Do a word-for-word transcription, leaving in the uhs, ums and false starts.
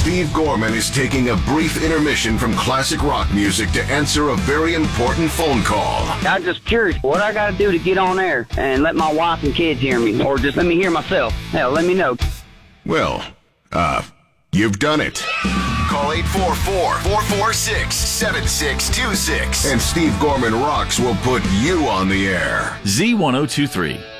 Steve Gorman is taking a brief intermission from classic rock music to answer a very important phone call. I'm just curious what I got to do to get on air and let my wife and kids hear me, or just let me hear myself. Hell, let me know. Well, uh, you've done it. Call eight four four, four four six, seven six two six. And Steve Gorman Rocks will put you on the air. Z ten twenty-three.